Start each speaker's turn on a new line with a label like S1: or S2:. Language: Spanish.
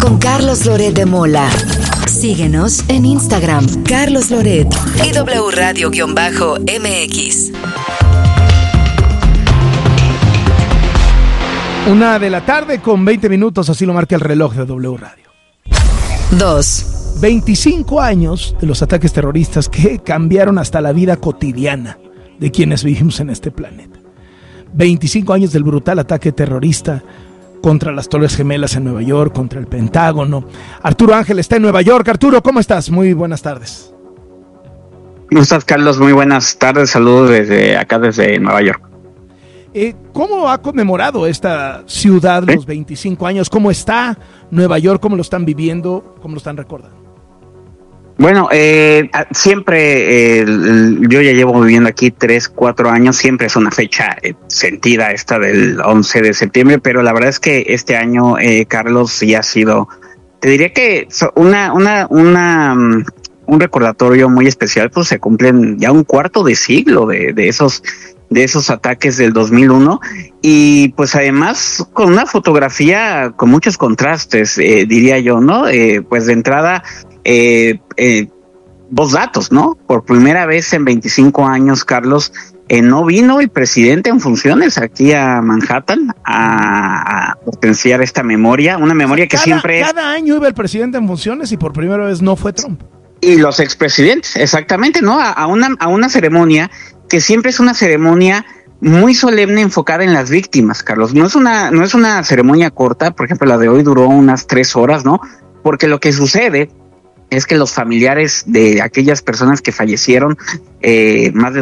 S1: con Carlos Loret de Mola. Síguenos en Instagram, Carlos Loret y W Radio-MX.
S2: 1:00 con 20 minutos, así lo marca el reloj de W Radio.
S1: 2.
S2: 25 años de los ataques terroristas que cambiaron hasta la vida cotidiana de quienes vivimos en este planeta. 25 años del brutal ataque terrorista contra las Torres Gemelas en Nueva York, contra el Pentágono. Arturo Ángel está en Nueva York. Arturo, ¿cómo estás? Muy buenas tardes.
S3: ¿Cómo estás, Carlos? Muy buenas tardes. Saludos desde Nueva York.
S2: ¿Cómo ha conmemorado esta ciudad los 25 años? ¿Cómo está Nueva York? ¿Cómo lo están viviendo? ¿Cómo lo están recordando?
S3: Bueno, siempre yo ya llevo viviendo aquí 3-4 años, siempre es una fecha sentida esta del 11 de septiembre, pero la verdad es que este año, Carlos, sí ha sido, te diría que un recordatorio muy especial, pues se cumplen ya un cuarto de siglo de esos ataques del 2001 y pues además con una fotografía con muchos contrastes, diría yo, ¿no? Pues de entrada, dos datos, ¿no? Por primera vez en 25 años, Carlos, no vino el presidente en funciones aquí a Manhattan a potenciar esta memoria, una memoria que siempre...
S2: Cada año iba el presidente en funciones y por primera vez no fue Trump.
S3: Y los expresidentes, exactamente, ¿no? A una ceremonia que siempre es una ceremonia muy solemne enfocada en las víctimas, Carlos. No es una ceremonia corta, por ejemplo, la de hoy duró unas 3 horas, ¿no? Porque lo que sucede es que los familiares de aquellas personas que fallecieron, más de